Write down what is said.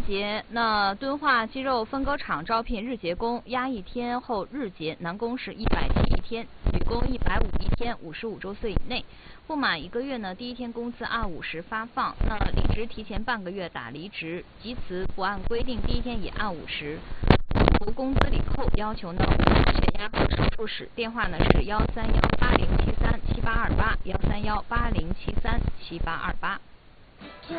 节，那敦化肌肉分割厂招聘日结工，押1天后日结，男工是100起1天，女工150一天，55周岁以内，不满1个月呢，第1天工资按50发放。那离职提前半个月打离职，急辞不按规定第1天也按50。无工资抵扣，要求呢血压和手术室，电话呢是13180737828，13180737828。